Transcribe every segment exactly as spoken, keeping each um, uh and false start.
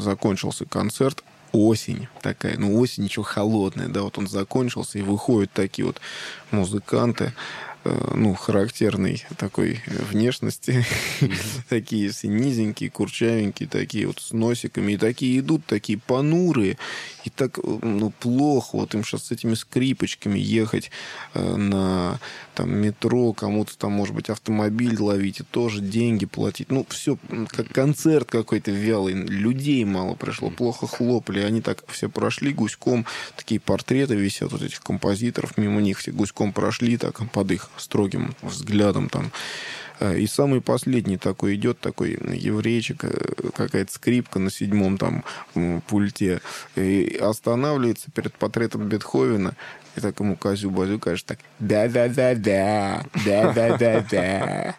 закончился концерт, осень такая, ну, осень ничего холодная, да, вот он закончился, и выходят такие вот музыканты, ну, характерной такой внешности. Такие все низенькие, курчавенькие, такие вот с носиками. И такие идут, такие понурые. И так, ну, плохо вот им сейчас с этими скрипочками ехать на там метро, кому-то там, может быть, автомобиль ловить и тоже деньги платить. Ну, все как концерт какой-то вялый. Людей мало пришло, плохо хлопали. Они так все прошли гуськом. Такие портреты висят вот этих композиторов. Мимо них все гуськом прошли, так под их строгим взглядом там. И самый последний такой идет, такой еврейчик, какая-то скрипка на седьмом там пульте, и останавливается перед портретом Бетховена, и так ему Козю-Базю кажет так: да-да-да-да, да-да-да-да.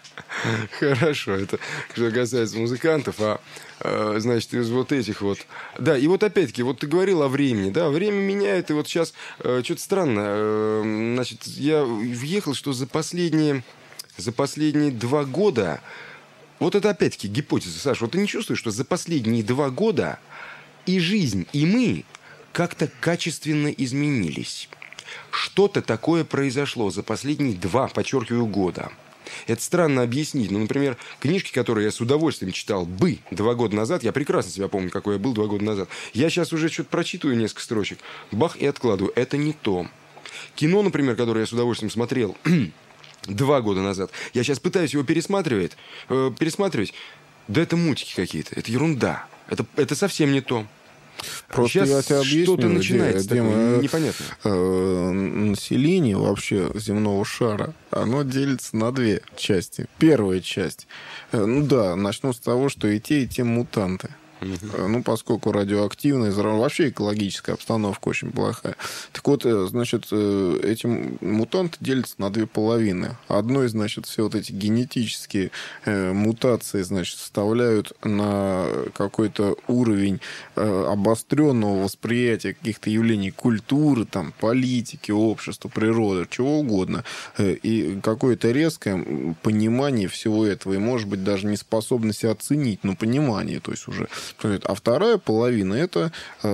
Хорошо, это что касается музыкантов, а значит, из вот этих вот... Да, и вот опять-таки, вот ты говорил о времени, да, время меняет, и вот сейчас э, что-то странно, э, значит, я въехал, что за последние, за последние два года, вот это опять-таки гипотеза, Саша, вот ты не чувствуешь, что за последние два года и жизнь, и мы как-то качественно изменились? Что-то такое произошло за последние два, подчеркиваю, года. Это странно объяснить. Ну, например, книжки, которые я с удовольствием читал бы два года назад, я прекрасно себя помню, какой я был два года назад. Я сейчас уже что-то прочитываю, несколько строчек, бах, и откладываю. Это не то. Кино, например, которое я с удовольствием смотрел два года назад, я сейчас пытаюсь его пересматривать, э, пересматривать. Да это мультики какие-то, это ерунда. Это, это совсем не то. Просто сейчас я тебе объясню, что-то начинается Дима, такое непонятное. Э, население вообще земного шара, оно делится на две части. Первая часть, э, ну да, начну с того, что и те, и те мутанты. Uh-huh. Ну, поскольку радиоактивная, вообще экологическая обстановка очень плохая. Так вот, значит, эти мутанты делятся на две половины. Одной, значит, все вот эти генетические э, мутации, значит, вставляют на какой-то уровень э, обостренного восприятия каких-то явлений культуры, там, политики, общества, природы, чего угодно. Э, и какое-то резкое понимание всего этого. И, может быть, даже не способность оценить, но понимание, то есть уже... А вторая половина, это,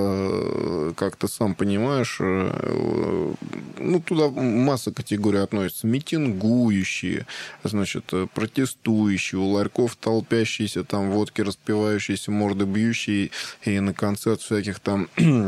э, как ты сам понимаешь, э, ну, туда масса категорий относится. Митингующие, значит, протестующие, у ларьков толпящиеся, там, водки распивающиеся, морды бьющие, и на концерт всяких там...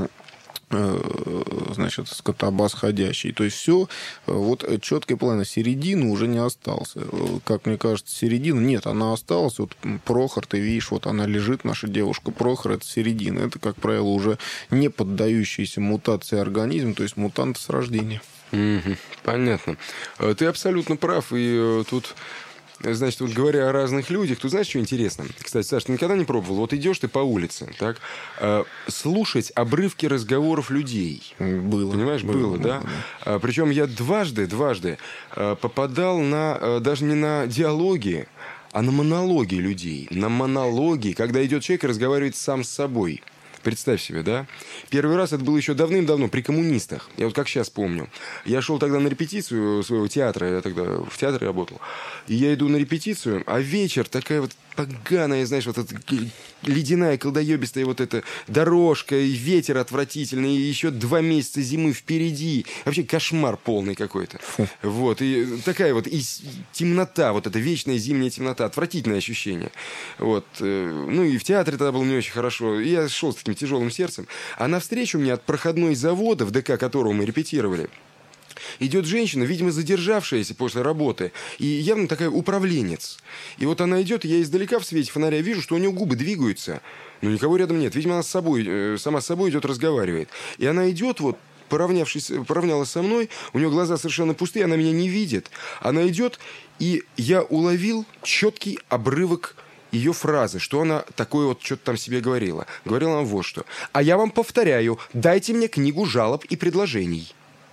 значит, скотобаз ходящий. То есть все, вот четкий план. Середины уже не остался. Как мне кажется, середина, нет, она осталась. Вот Прохор, ты видишь, вот она лежит, наша девушка Прохор, это середина. Это, как правило, уже не поддающийся мутации организм, то есть мутант с рождения. Mm-hmm. Понятно. Ты абсолютно прав. И тут... Значит, вот говоря о разных людях, тут знаешь, что интересно? Кстати, Саш, ты никогда не пробовал? Вот идешь ты по улице, так, э, слушать обрывки разговоров людей. Было. Понимаешь, было, было, было да? да. Причем я дважды, дважды э, попадал на, э, даже не на диалоги, а на монологи людей. На монологи, когда идет человек и разговаривает сам с собой. Представь себе, да? Первый раз это было еще давным-давно, при коммунистах. Я вот как сейчас помню. Я шел тогда на репетицию своего театра, я тогда в театре работал. И я иду на репетицию, а вечер такая вот поганая, знаешь, вот эта ледяная, колдоебистая вот эта дорожка, и ветер отвратительный, и еще два месяца зимы впереди. Вообще кошмар полный какой-то. Вот, и такая вот и темнота, вот эта вечная зимняя темнота, отвратительное ощущение. Вот. Ну и в театре тогда было не очень хорошо. И я шел с таким тяжелым сердцем. А навстречу мне от проходной завода, в ДК которого мы репетировали, идет женщина, видимо, задержавшаяся после работы, и явно такая управленец. И вот она идет, и я издалека в свете фонаря вижу, что у нее губы двигаются, но никого рядом нет. Видимо, она с собой, сама с собой идет, разговаривает. И она идет, вот, поравнявшись, поравнялась со мной, у нее глаза совершенно пустые, она меня не видит. Она идет, и я уловил четкий обрывок ее фразы, что она такое вот что-то там себе говорила. Говорила она вот что. «А я вам повторяю, дайте мне книгу жалоб и предложений».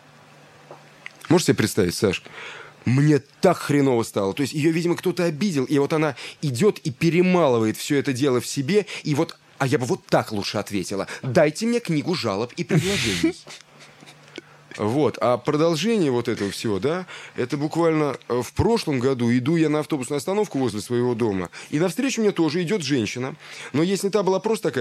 Можешь себе представить, Саш? Мне так хреново стало. То есть ее, видимо, кто-то обидел, и вот она идет и перемалывает все это дело в себе, и вот... А я бы вот так лучше ответила. «Дайте мне книгу жалоб и предложений». Вот. А продолжение вот этого всего, да, это буквально в прошлом году иду я на автобусную остановку возле своего дома, и навстречу мне тоже идет женщина. Но если та была просто такая